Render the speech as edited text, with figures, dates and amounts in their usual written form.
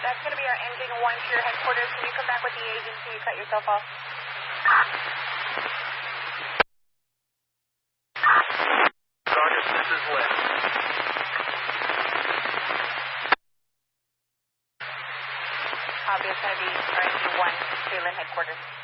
That's going to be our engine 1 to your headquarters. Can you come back with the agency? You cut yourself off. Sergeant, this is Lynn. Copy, it's going to be our engine 1 to Lynn headquarters.